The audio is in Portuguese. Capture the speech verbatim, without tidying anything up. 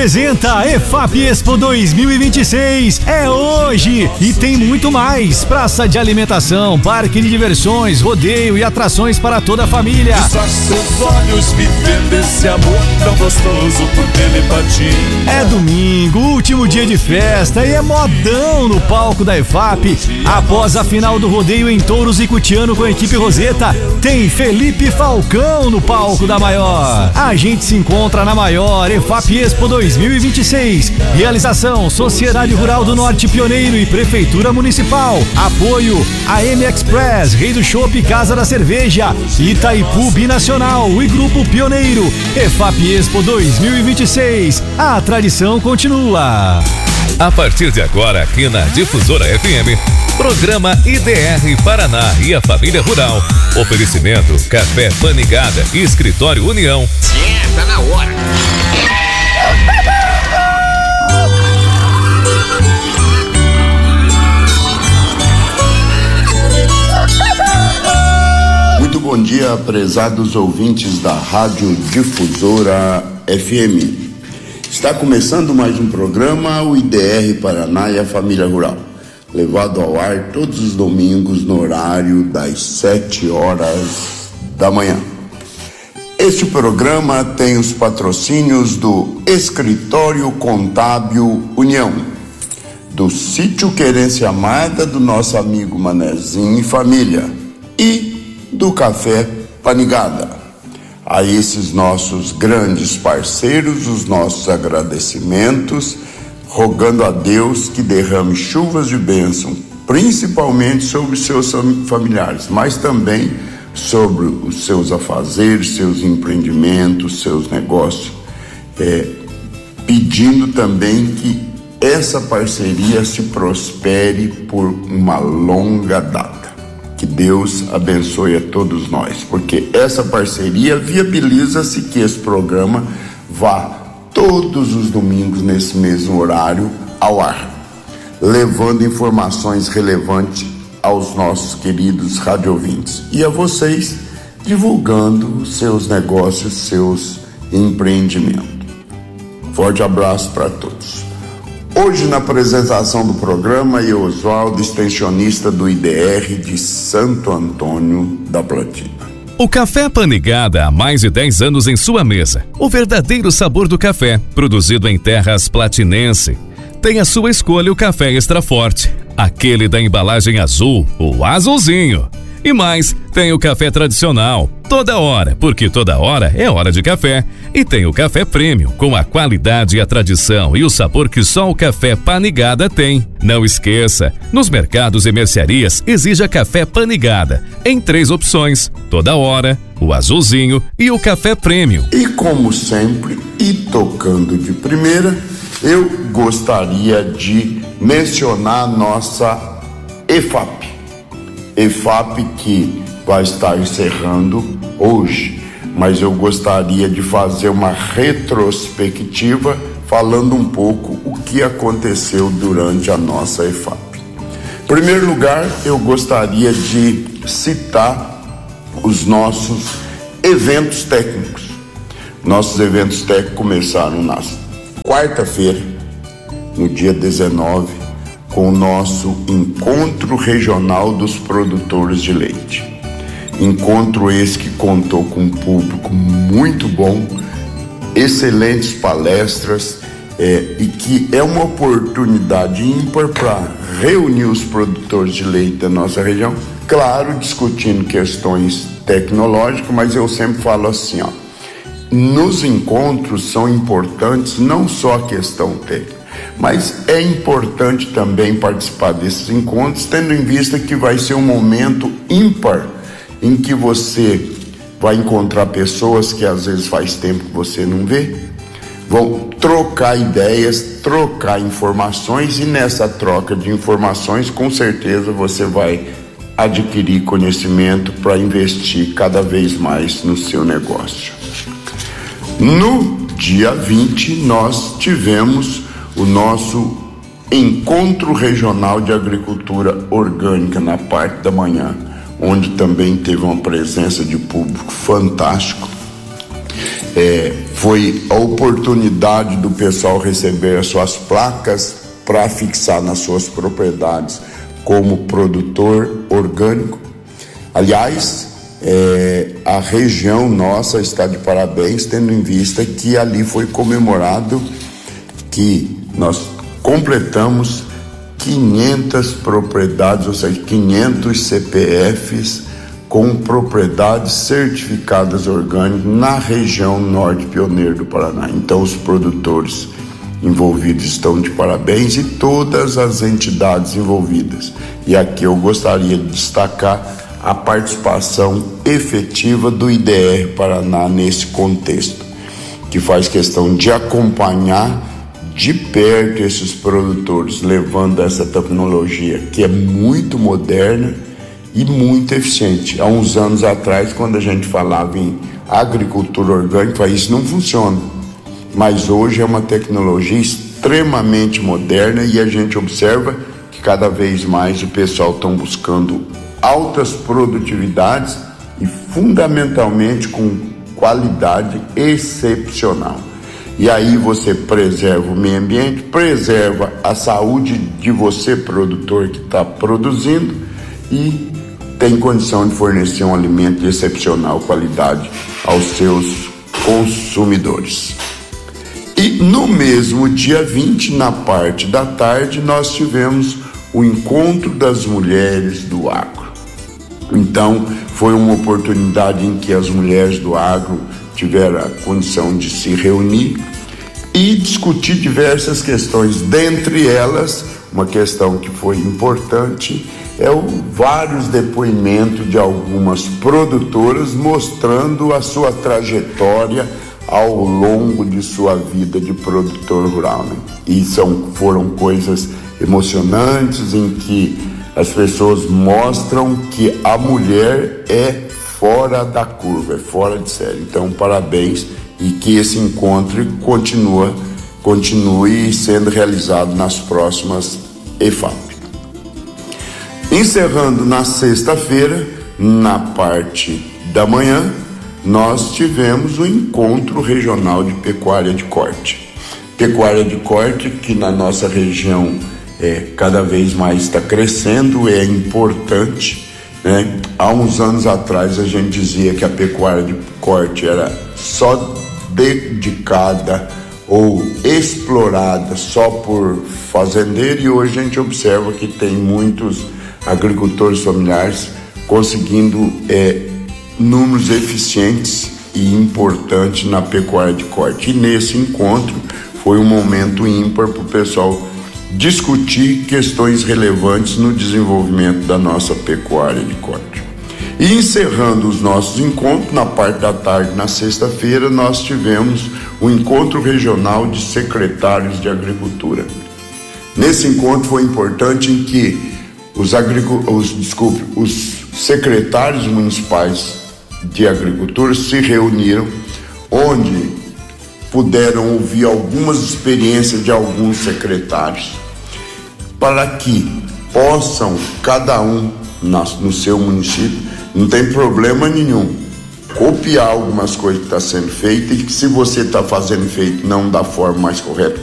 apresenta E F A P Expo dois mil e vinte e seis. É hoje e tem muito mais. Praça de alimentação, parque de diversões, rodeio e atrações para toda a família. E só seus olhos vivendo esse amor tão gostoso por telepatia. É domingo, último dia de festa e é modão no palco da E F A P. Após a final do rodeio em Touros e Cutiano com a equipe Roseta, tem Felipe Falcão no palco da Maior. A gente se encontra na Maior E F A P Expo dois mil e vinte e seis. Realização Sociedade Rural do Norte Pioneiro e Prefeitura Municipal. Apoio a M Express, Rei do Chopp, Casa da Cerveja, Itaipu Binacional e Grupo Pioneiro. E F A P Expo dois mil e vinte e seis. A tradição continua. A partir de agora, aqui na Difusora F M, programa I D R Paraná e a Família Rural. Oferecimento Café Panigada e Escritório União. É, tá na hora. Muito bom dia, prezados ouvintes da Rádio Difusora F M. Está começando mais um programa, o I D R Paraná e a Família Rural, levado ao ar todos os domingos no horário das sete horas da manhã. Este programa tem os patrocínios do Escritório Contábil União, do Sítio Querência Amada do nosso amigo Manezinho e família e do Café Panigada. A esses nossos grandes parceiros, os nossos agradecimentos, rogando a Deus que derrame chuvas de bênção, principalmente sobre seus familiares, mas também sobre os seus afazeres, seus empreendimentos, seus negócios, é, pedindo também que essa parceria se prospere por uma longa data. Que Deus abençoe a todos nós, porque essa parceria viabiliza-se que esse programa vá todos os domingos nesse mesmo horário ao ar, levando informações relevantes aos nossos queridos radiovintes e a vocês, divulgando seus negócios, seus empreendimentos. Forte abraço para todos. Hoje, na apresentação do programa, eu, Oswaldo, extensionista do I D R de Santo Antônio da Platina. O Café Panigada há mais de dez anos em sua mesa. O verdadeiro sabor do café, produzido em terras platinense. Tem a sua escolha o café extra forte, aquele da embalagem azul, o azulzinho. E mais, tem o café tradicional, toda hora, porque toda hora é hora de café. E tem o café premium, com a qualidade e a tradição e o sabor que só o Café Panigada tem. Não esqueça, nos mercados e mercearias exija Café Panigada, em três opções, toda hora, o azulzinho e o café premium. E como sempre, e tocando de primeira, eu gostaria de mencionar a nossa E F A P. E F A P que vai estar encerrando hoje, mas eu gostaria de fazer uma retrospectiva falando um pouco o que aconteceu durante a nossa E F A P. Em primeiro lugar, eu gostaria de citar os nossos eventos técnicos. Nossos eventos técnicos começaram na quarta-feira, no dia dezenove, com o nosso Encontro Regional dos Produtores de Leite. Encontro esse que contou com um público muito bom, excelentes palestras é, e que é uma oportunidade ímpar para reunir os produtores de leite da nossa região, claro, discutindo questões tecnológicas, mas eu sempre falo assim, ó, nos encontros são importantes não só a questão técnica, mas é importante também participar desses encontros, tendo em vista que vai ser um momento ímpar em que você vai encontrar pessoas que às vezes faz tempo que você não vê, vão trocar ideias, trocar informações e nessa troca de informações, com certeza você vai adquirir conhecimento para investir cada vez mais no seu negócio. No dia vinte, nós tivemos o nosso Encontro Regional de Agricultura Orgânica na parte da manhã, onde também teve uma presença de público fantástico. É, foi a oportunidade do pessoal receber as suas placas para fixar nas suas propriedades como produtor orgânico. Aliás, é, a região nossa está de parabéns, tendo em vista que ali foi comemorado que nós completamos quinhentas propriedades, ou seja, quinhentos C P Fs com propriedades certificadas orgânicas na região norte pioneiro do Paraná. Então, os produtores envolvidos estão de parabéns e todas as entidades envolvidas. E aqui eu gostaria de destacar a participação efetiva do I D R Paraná nesse contexto, que faz questão de acompanhar de perto esses produtores, levando essa tecnologia que é muito moderna e muito eficiente. Há uns anos atrás, quando a gente falava em agricultura orgânica, isso não funciona. Mas hoje é uma tecnologia extremamente moderna e a gente observa que cada vez mais o pessoal está buscando altas produtividades e fundamentalmente com qualidade excepcional. E aí você preserva o meio ambiente, preserva a saúde de você, produtor que está produzindo, e tem condição de fornecer um alimento de excepcional qualidade aos seus consumidores. E no mesmo dia vinte, na parte da tarde, nós tivemos o encontro das mulheres do agro. Então, foi uma oportunidade em que as mulheres do agro tiveram a condição de se reunir e discutir diversas questões. Dentre elas, uma questão que foi importante é o vários depoimentos de algumas produtoras mostrando a sua trajetória ao longo de sua vida de produtor rural, né? E são, foram coisas emocionantes em que as pessoas mostram que a mulher é fora da curva, é fora de série. Então, parabéns, e que esse encontro continua, continue sendo realizado nas próximas E F A P. Encerrando na sexta-feira, na parte da manhã, nós tivemos o Encontro Regional de Pecuária de Corte. Pecuária de corte que na nossa região é, cada vez mais está crescendo, é importante, né? Há uns anos atrás a gente dizia que a pecuária de corte era só dedicada ou explorada só por fazendeiro, e hoje a gente observa que tem muitos agricultores familiares conseguindo é, números eficientes e importantes na pecuária de corte. E nesse encontro foi um momento ímpar para o pessoal discutir questões relevantes no desenvolvimento da nossa pecuária de corte. E encerrando os nossos encontros, na parte da tarde, na sexta-feira, nós tivemos o Encontro Regional de Secretários de Agricultura. Nesse encontro foi importante em que os, agricu- os, desculpe, os secretários municipais de agricultura se reuniram, onde puderam ouvir algumas experiências de alguns secretários, para que possam, cada um na, no seu município, não tem problema nenhum, copiar algumas coisas que estão sendo feitas, e que se você está fazendo feito não da forma mais correta,